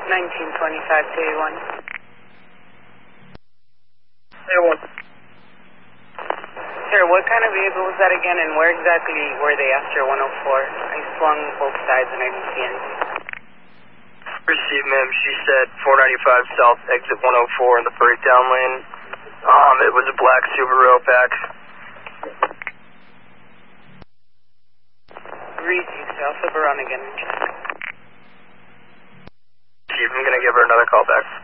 1925 to A1. A1. Sir, what kind of vehicle was that again, and where exactly were they after 104? I swung both sides and I didn't see anything. Received, ma'am. She said 495 south, exit 104 in the breakdown lane. It was a black Subaru Outback. Read you, sir. I'll flip around again and check. Chief, I'm going to give her another call back.